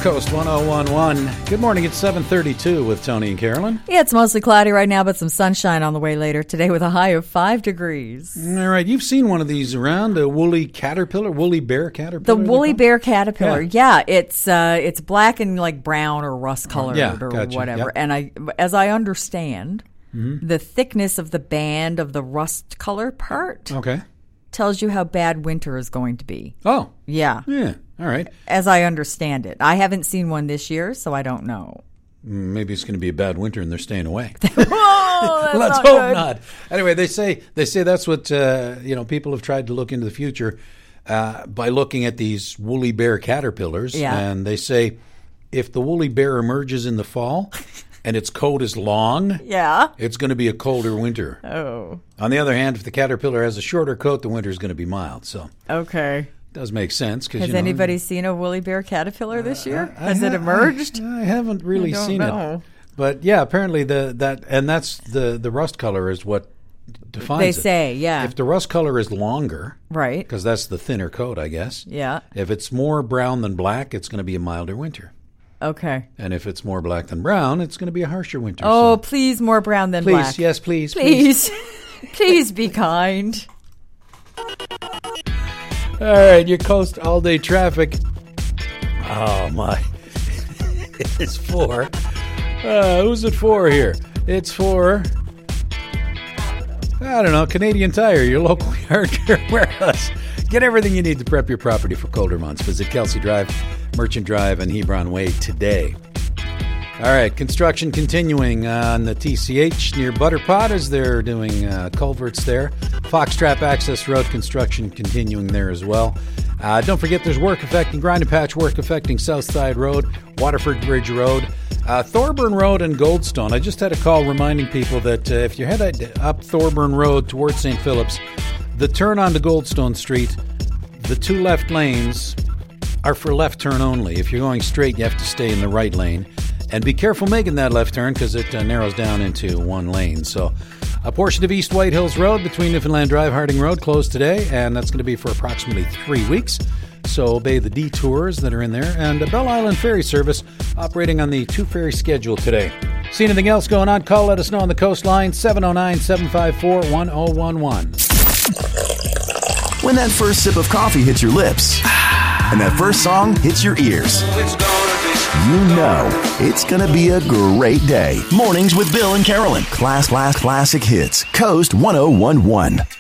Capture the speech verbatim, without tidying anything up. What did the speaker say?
Coast one oh one one. Good morning, it's seven thirty-two with Tony and Carolyn. Yeah, it's mostly cloudy right now, but some sunshine on the way later today with a high of five degrees. All right, you've seen one of these around, a woolly caterpillar, woolly bear caterpillar? The woolly bear caterpillar, yeah. yeah it's uh, it's black and like brown or rust colored yeah, or gotcha. whatever. Yep. And I, as I understand, mm-hmm. the thickness of the band of the rust color part okay. tells you how bad winter is going to be. Oh. Yeah. Yeah, all right. As I understand it. I haven't seen one this year, so I don't know. Maybe it's going to be a bad winter and they're staying away. Whoa, that's Let's not hope good. not. Anyway, they say they say that's what uh, you know. People have tried to look into the future uh, by looking at these woolly bear caterpillars, yeah. and they say if the woolly bear emerges in the fall and its coat is long, yeah, it's going to be a colder winter. Oh. On the other hand, if the caterpillar has a shorter coat, the winter is going to be mild. So okay. Does make sense. Cause, Has you know, anybody seen a woolly bear caterpillar this year? I, I Has ha- it emerged? I, I haven't really I don't seen know. it. But yeah, apparently the that and that's the, the rust color is what defines They it. say, yeah. If the rust color is longer, right, because that's the thinner coat, I guess. Yeah. If it's more brown than black, it's going to be a milder winter. Okay. And if it's more black than brown, it's going to be a harsher winter. Oh, so. please, more brown than please, black. Please, yes, please, please, please, please be kind. All right, your coast all-day traffic. Oh, my. It's for... Uh, who's it for here? It's for... I don't know, Canadian Tire, your local yard care warehouse. Get everything you need to prep your property for colder months. Visit Kelsey Drive, Merchant Drive, and Hebron Way today. All right, construction continuing on the T C H near Butterpot as they're doing uh, culverts there. Foxtrap Access Road construction continuing there as well. Uh, don't forget there's work affecting, grind and patch work affecting Southside Road, Waterford Bridge Road, uh, Thorburn Road and Goldstone. I just had a call reminding people that uh, if you head up Thorburn Road towards Saint Philip's, the turn onto Goldstone Street, the two left lanes are for left turn only. If you're going straight, you have to stay in the right lane. And be careful making that left turn because it uh, narrows down into one lane. So a portion of East White Hills Road between Newfoundland Drive, Harding Road closed today, and that's going to be for approximately three weeks. So obey the detours that are in there. And the Bell Island Ferry Service operating on the two-ferry schedule today. See anything else going on? Call, let us know on the coastline, seven oh nine, seven five four, one oh one one. When that first sip of coffee hits your lips, and that first song hits your ears, you know it's going to be a great day. Mornings with Bill and Carolyn. Class, class, classic hits. Coast one oh one one.